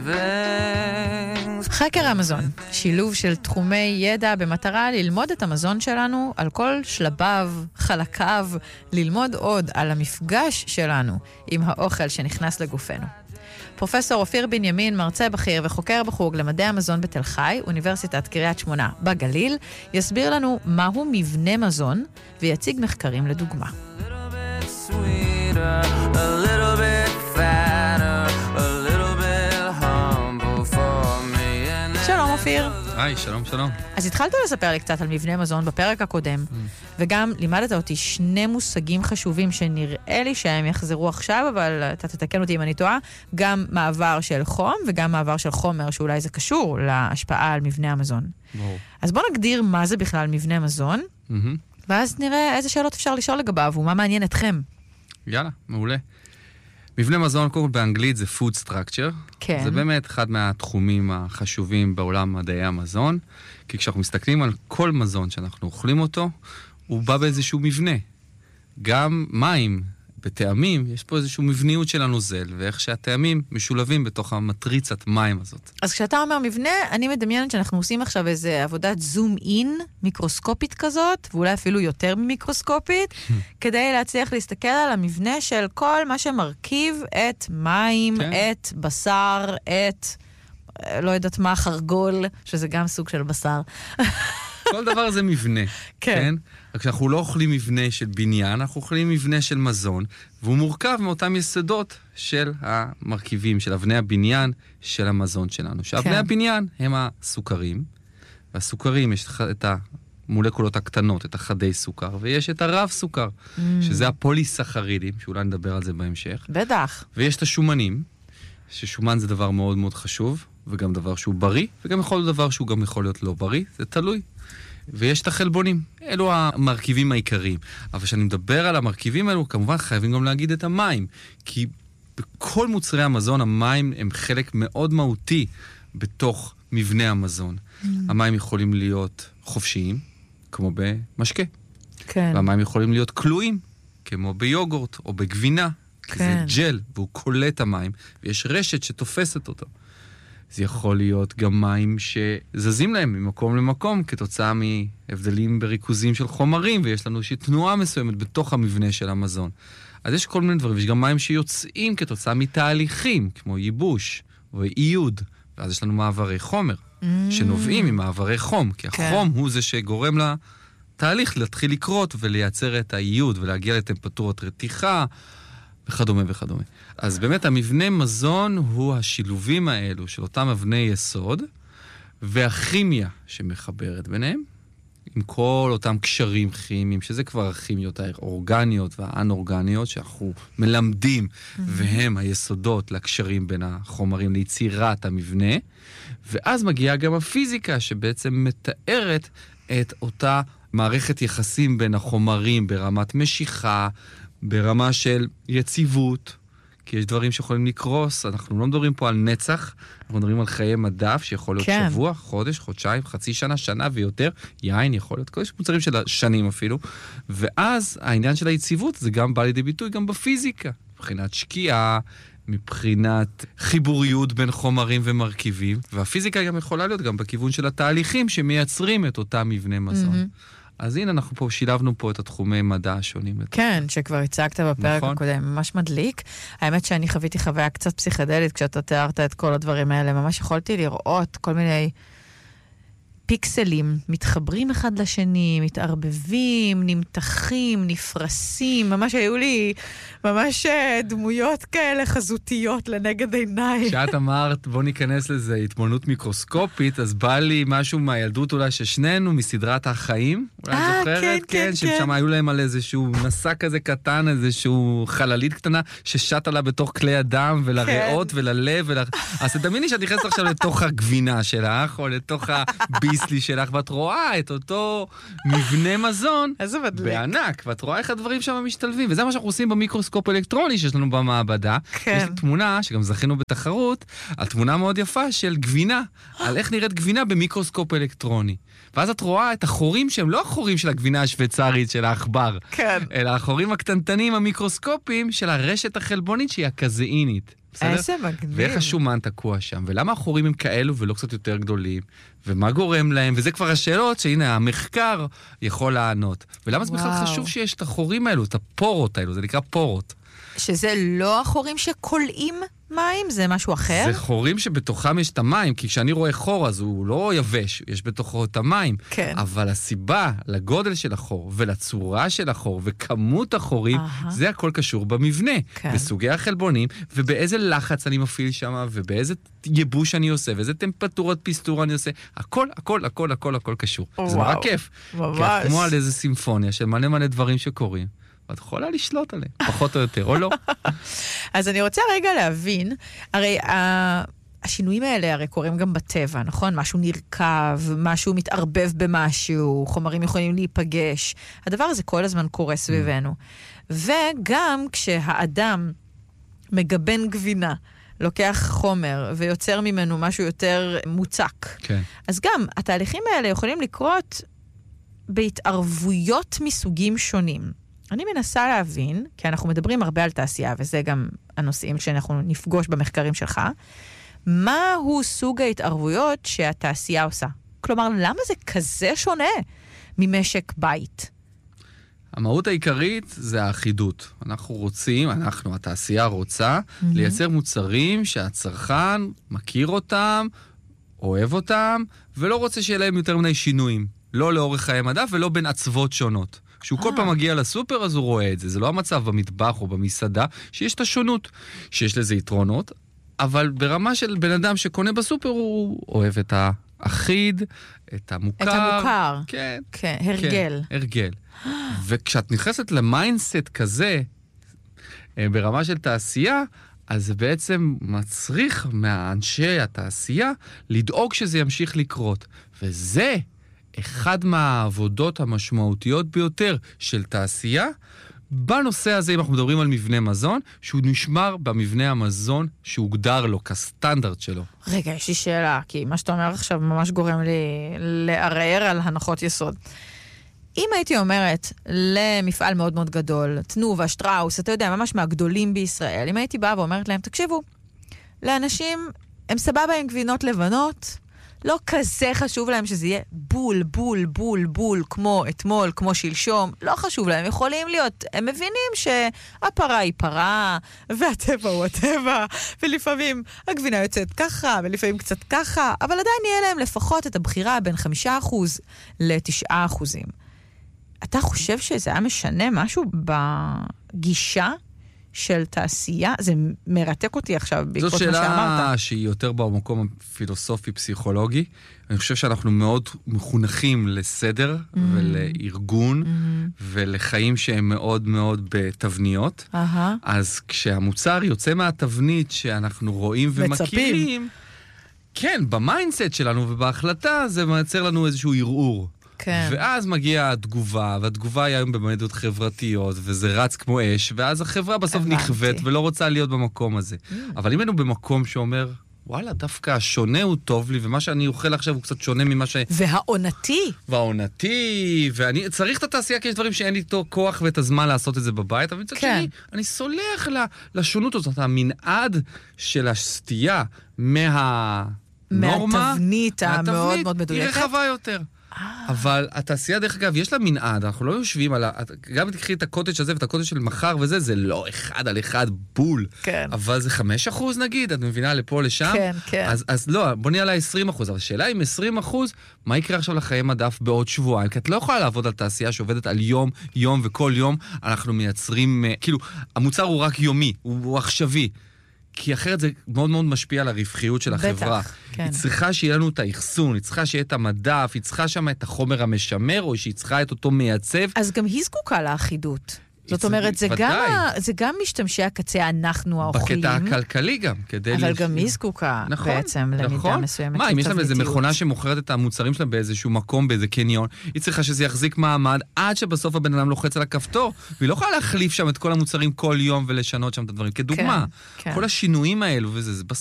חקר המזון, שילוב של תחומי ידע במטרה ללמוד את המזון שלנו על כל שלביו, חלקיו, ללמוד עוד על המפגש שלנו עם האוכל שנכנס לגופנו. פרופסור אופיר בנימין, מרצה בכיר וחוקר בחוג למדעי המזון בתל חי, אוניברסיטת קריית שמונה בגליל, יסביר לנו מהו מבנה מזון ויציג מחקרים לדוגמה. שלום אופיר. היי, שלום, שלום. אז התחלת לספר לי קצת על מבנה מזון בפרק הקודם, וגם לימדת אותי שני מושגים חשובים שנראה לי שהם יחזרו עכשיו, אבל אתה תתקן אותי אם אני טועה, גם מעבר של חום וגם מעבר של חומר, שאולי זה קשור להשפעה על מבנה המזון. ברור. אז בוא נגדיר מה זה בכלל מבנה מזון, ואז נראה איזה שאלות אפשר לשאול לגביו, ומה מעניין אתכם. יאללה, מעולה. מבנה מזון, קודם כל באנגלית זה food structure. כן. זה באמת אחד מהתחומים החשובים בעולם מדעי המזון, כי כשאנחנו מסתכלים על כל מזון שאנחנו אוכלים אותו, הוא בא באיזשהו מבנה. גם מים, בטעמים, יש פה איזשהו מבניות של הנוזל, ואיך שהטעמים משולבים בתוך המטריצת מים הזאת. אז כשאתה אומר מבנה, אני מדמיינת שאנחנו עושים עכשיו איזו עבודת זום אין, מיקרוסקופית כזאת, ואולי אפילו יותר ממיקרוסקופית, כדי להצליח להסתכל על המבנה של כל מה שמרכיב את מים, כן. את בשר, את, לא יודעת מה, חרגול, שזה גם סוג של בשר. כל דבר זה מבנה. כן. רק שאנחנו לא אוכלים מבנה של בניין, אנחנו אוכלים מבנה של מזון, והוא מורכב מאותם יסודות של המרכיבים, של אבני הבניין של המזון שלנו. שאבני הבניין הם הסוכרים, והסוכרים יש את המולקולות הקטנות, את החדי סוכר, ויש את הרב סוכר, שזה הפוליסחרידים, שאולי נדבר על זה בהמשך. בטח. ויש את השומנים, ששומן זה דבר מאוד מאוד חשוב, וגם דבר שהוא בריא, וגם יכול להיות דבר שהוא גם יכול להיות לא בריא, זה תלוי. ויש את החלבונים, אלו המרכיבים העיקריים. אבל כשאני מדבר על המרכיבים האלו, כמובן חייבים גם להגיד את המים, כי בכל מוצרי המזון, המים הם חלק מאוד מהותי בתוך מבנה המזון. המים יכולים להיות חופשיים, כמו במשקה. כן. והמים יכולים להיות כלואים, כמו ביוגורט או בגבינה, כי זה ג'ל, והוא קולט המים, ויש רשת שתופסת אותו. זה יכול להיות גם מים שזזים להם ממקום למקום, כתוצאה מהבדלים בריכוזים של חומרים, ויש לנו איזושהי תנועה מסוימת בתוך המבנה של המזון. אז יש כל מיני דברים, ויש גם מים שיוצאים כתוצאה מתהליכים, כמו ייבוש או עיוד, ואז יש לנו מעברי חומר, שנובעים ממעברי חום, כי החום הוא זה שגורם לתהליך להתחיל לקרות ולייצר את העיוד, ולהגיע לטמפרטורת רתיחה, וכדומה וכדומה. אז באמת המבנה מזון הוא השילובים האלו של אותם אבני יסוד, והכימיה שמחברת ביניהם, עם כל אותם קשרים כימיים, שזה כבר הכימיות האורגניות והאנורגניות, שאנחנו מלמדים, והם היסודות לקשרים בין החומרים ליצירת המבנה, ואז מגיעה גם הפיזיקה, שבעצם מתארת את אותה מערכת יחסים בין החומרים, ברמת משיכה, ברמה של יציבות, כי יש דברים שיכולים לקרוס, אנחנו לא מדברים פה על נצח, אנחנו מדברים על חיי מדף, שיכול להיות שבוע, חודש, חודשיים, חצי שנה, שנה ויותר, יין יכול להיות, יש מוצרים של שנים אפילו, ואז העניין של היציבות זה גם בא לידי ביטוי גם בפיזיקה, מבחינת שקיעה, מבחינת חיבוריות בין חומרים ומרכיבים, והפיזיקה גם יכולה להיות גם בכיוון של התהליכים שמייצרים את אותם מבנה מזון. אז הנה, אנחנו פה שילבנו פה את התחומי מדע השונים. כן, שכבר הצגת בפרק הקודם, ממש מדליק. האמת שאני חוויתי חוויה קצת פסיכדלית כשאתה תיארת את כל הדברים האלה. ממש יכולתי לראות כל מיני פיקסלים, מתחברים אחד לשני, מתערבבים, נמתחים, נפרסים. ממש היו לי ממש דמויות כאלה חזותיות לנגד עיניי. כשאת אמרת, בוא ניכנס לזה התבוננות מיקרוסקופית, אז בא לי משהו מהילדות אולי ששנינו, מסדרת החיים. אולי זוכרת? כן, ששם היו להם על איזשהו נסע כזה קטן, איזשהו חללית קטנה, ששט עלה בתוך כלי הדם ולריאות וללב. אז תדמייני שאת נכנסת עכשיו לתוך הגבינה שלך, או לתוך הביסלי שלך, ואת רואה את אותו מבנה מזון בענק, ואת רואה איך הדברים שם משתלבים, וזה מה שאנחנו עושים במיקרוסקופ אלקטרוני שיש לנו במעבדה. יש תמונה, שגם זכינו בתחרות, על תמונה מאוד יפה של גבינה, על איך נראית גבינה במיקרוסקופ אלקטרוני. ואז את רואה את החורים שהם לא החורים של הגבינה השוויצרית של האחבר, אלא החורים הקטנטנים המיקרוסקופיים של הרשת החלבונית שהיא הקזאינית. בסדר? איזה מגניב. ואיך השומן תקוע שם, ולמה החורים הם כאלו ולא קצת יותר גדולים, ומה גורם להם, וזה כבר השאלות שהנה המחקר יכול לענות. ולמה זה בכלל חשוב שיש את החורים האלו, את הפורות האלו, זה נקרא פורות. שזה לא החורים שקולעים מים? זה משהו אחר? זה חורים שבתוכם יש את המים, כי כשאני רואה חור אז הוא לא יבש, יש בתוכו את המים. כן. אבל הסיבה לגודל של החור ולצורה של החור וכמות החורים, זה הכל קשור במבנה. כן. בסוגי החלבונים, ובאיזה לחץ אני מפעיל שם, ובאיזה ייבוש אני עושה, ואיזה טמפרטורת פיסטור אני עושה. הכל, הכל, הכל, הכל, הכל קשור. זה נורא כיף. ממש. כי את כמו על איזה סימפוניה של מלא מלא דברים שקורים. ואת יכולה לשלוט עליהם, פחות או יותר, או לא. אז אני רוצה רגע להבין, הרי השינויים האלה הרי קורים גם בטבע, נכון? משהו נרכב, משהו מתערבב במשהו, חומרים יכולים להיפגש. הדבר הזה כל הזמן קורה סביבנו. וגם כשהאדם מגבן גבינה, לוקח חומר ויוצר ממנו משהו יותר מוצק. כן. אז גם התהליכים האלה יכולים לקרות בהתערבויות מסוגים שונים. אני מנסה להבין, כי אנחנו מדברים הרבה על תעשייה, וזה גם הנושאים שאנחנו נפגוש במחקרים שלך, מהו סוג ההתערבויות שהתעשייה עושה? כלומר, למה זה כזה שונה ממשק בית? המהות העיקרית זה האחידות. אנחנו רוצים, התעשייה רוצה, לייצר מוצרים שהצרכן מכיר אותם, אוהב אותם, ולא רוצה שיהיה להם יותר מדי שינויים. לא לאורך חיי מדף ולא בין עצבות שונות. כשהוא כל פעם מגיע לסופר, אז הוא רואה את זה. זה לא המצב במטבח או במסעדה, שיש את השונות, שיש לזה יתרונות, אבל ברמה של בן אדם שקונה בסופר, הוא אוהב את האחיד, את המוכר. את המוכר. כן. כן, הרגל. כן, הרגל. וכשאת נכנסת למיינדסט כזה, ברמה של תעשייה, אז זה בעצם מצריך מהאנשי התעשייה לדאוג שזה ימשיך לקרות. וזה אחד מהעבודות המשמעותיות ביותר של תעשייה, בנושא הזה, אם אנחנו מדברים על מבנה מזון, שהוא נשמר במבנה המזון שהוגדר לו כסטנדרט שלו. רגע, יש לי שאלה, כי מה שאתה אומר עכשיו ממש גורם לי לערער על הנחות יסוד. אם הייתי אומרת למפעל מאוד מאוד גדול, תנובה, שטראוס, אתה יודע, ממש מהגדולים בישראל, אם הייתי באה ואומרת להם, תקשיבו, לאנשים, הם סבבה עם גבינות לבנות, לא כזה חשוב להם שזה יהיה בול, בול, בול, בול, כמו אתמול, כמו שלשום. לא חשוב להם, יכולים להיות, הם מבינים שהפרה היא פרה, והטבע הוא הטבע, ולפעמים הגבינה יוצאת ככה, ולפעמים קצת ככה, אבל עדיין יהיה להם לפחות את הבחירה בין 5% ל9%. אתה חושב שזה היה משנה משהו בגישה של תעשייה? זה מרתק אותי עכשיו בעקבות מה שאמרת. זו שאלה שהיא יותר במקום הפילוסופי-פסיכולוגי. אני חושב שאנחנו מאוד מחונכים לסדר ולארגון ולחיים שהם מאוד מאוד בתבניות. אז כשהמוצר יוצא מהתבנית שאנחנו רואים ומכירים, כן, במיינדסט שלנו ובהחלטה זה מייצר לנו איזשהו ערעור. כן. ואז מגיעה התגובה, והתגובה היא היום במדיות חברתיות, וזה רץ כמו אש, ואז החברה בסוף נכוות ולא רוצה להיות במקום הזה. אבל אם היינו במקום שאומר, וואלה, דווקא השונה הוא טוב לי, ומה שאני אוכל עכשיו הוא קצת שונה ממה והעונתי. ואני צריך את התעשייה, כי יש דברים שאין לי אותו כוח ואת הזמן לעשות את זה בבית, אבל מצד שני, אני סולח לשונות הזאת, המנעד של הסטייה מהתבנית המאוד מאוד מדויקת. היא רחבה יותר. אבל התעשייה, דרך אגב, יש לה מנעד, אנחנו לא יושבים על גם תקחי את הקוטג' הזה ואת הקוטג' של מחר וזה, זה לא 1 על 1 בול. כן. אבל זה 5% נגיד, את מבינה לפה לשם? כן, כן. אז לא, בוא נהיה לה 20%, אבל השאלה אם 20%, מה יקרה עכשיו לחיי מדף בעוד שבועיים? כי את לא יכולה לעבוד על תעשייה שעובדת על יום וכל יום אנחנו מייצרים, כאילו, המוצר הוא רק יומי, הוא עכשווי. כי אחרת זה מאוד מאוד משפיע על הרווחיות של החברה. בטח, כן. היא צריכה שיהיה לנו את האחסון, היא צריכה שיהיה את המדף, היא צריכה שם את החומר המשמר, או שהיא צריכה את אותו מייצב. אז גם היא זקוקה לאחידות. זאת אומרת, זה גם משתמשי הקצה, אנחנו האוכלים. בקטע הכלכלי גם. אבל גם היא זקוקה בעצם למידה מסוימת. מה, אם יש להם איזו מכונה שמוכרת את המוצרים שלהם באיזשהו מקום, באיזה קניון, היא צריכה שזה יחזיק מעמד עד שבסוף הבן אדם לוחץ על הכפתור, והיא לא יכולה להחליף שם את כל המוצרים כל יום ולשנות שם את הדברים. כדוגמה, כל השינויים האלו וזה,